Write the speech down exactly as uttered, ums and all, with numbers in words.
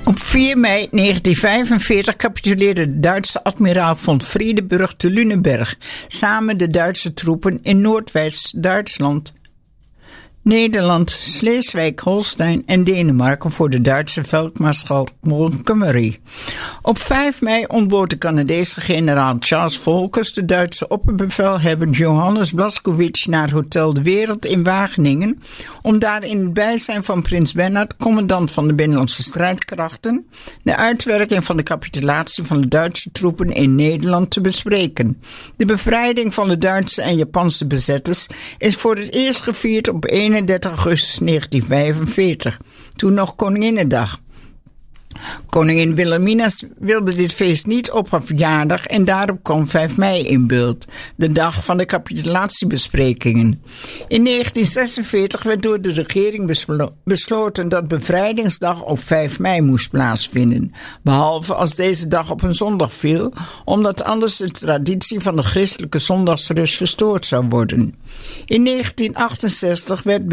Op vier mei negentien vijfenveertig capituleerde de Duitse admiraal von Friedeburg te Lüneburg samen de Duitse troepen in Noordwest-Duitsland, Nederland, Sleeswijk-Holstein en Denemarken voor de Duitse veldmaarschalk Montgomery. Op vijf mei ontbood de Canadese generaal Charles Volkers de Duitse opperbevelhebber Johannes Blaskowitz naar Hotel de Wereld in Wageningen om daar in het bijzijn van prins Bernhard, commandant van de Binnenlandse strijdkrachten, de uitwerking van de capitulatie van de Duitse troepen in Nederland te bespreken. De bevrijding van de Duitse en Japanse bezetters is voor het eerst gevierd op eenendertig augustus negentien vijfenveertig, toen nog Koninginnedag. Koningin Wilhelmina wilde dit feest niet op haar verjaardag en daarop kwam vijf mei in beeld, de dag van de capitulatiebesprekingen. In negentien zesenveertig werd door de regering beslo- besloten dat bevrijdingsdag op vijf mei moest plaatsvinden, behalve als deze dag op een zondag viel, omdat anders de traditie van de christelijke zondagsrust verstoord zou worden. In negentien achtenzestig werd